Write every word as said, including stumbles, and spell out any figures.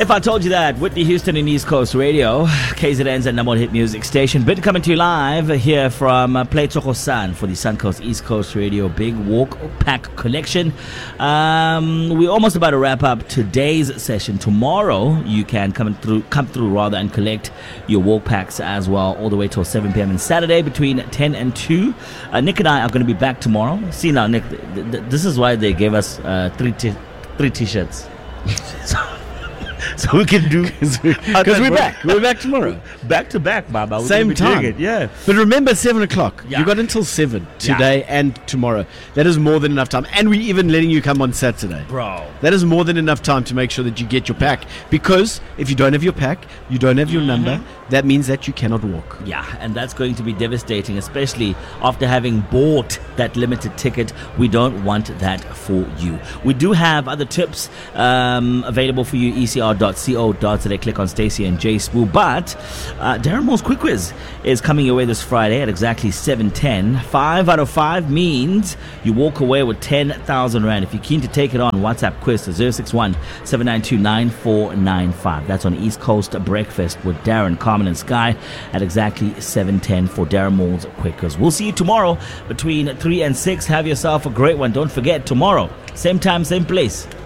If I told you that, Whitney Houston in East Coast Radio, K Z N's number one hit music station. Been coming to you live here from uh, Play Tsoko San for the Suncoast East Coast Radio Big Walk Pack Collection. Um, we're almost about to wrap up today's session. Tomorrow, you can come through, come through rather, and collect your walk packs as well, all the way till seven p.m. and Saturday between ten and two. Uh, Nick and I are going to be back tomorrow. See now, Nick, th- th- this is why they gave us uh, three t- three t-shirts. so, so we can do because we, we're back. We're back tomorrow, back to back, Baba. We're Same time, it. Yeah. But remember, seven o'clock. Yeah. You got until seven today Yeah. and tomorrow. That is more than enough time, and we're even letting you come on Saturday, bro. That is more than enough time to make sure that you get your pack. Because if you don't have your pack, you don't have your Mm-hmm. number. That means that you cannot walk. Yeah, and that's going to be devastating, especially after having bought that limited ticket. We don't want that for you. We do have other tips um, available for you, e c r dot co dot z a. Click on Stacey and Jay Spoo. But uh, Darren Moore's Quick Quiz is coming your way this Friday at exactly seven ten. Five out of five means you walk away with ten thousand Rand. If you're keen to take it on, WhatsApp quiz to zero six one, seven nine two, nine four nine five. That's on East Coast Breakfast with Darren, Carmen and Sky at exactly seven ten for Darren Moore's Quick Quiz. We'll see you tomorrow between three and six. Have yourself a great one. Don't forget, tomorrow, same time, same place.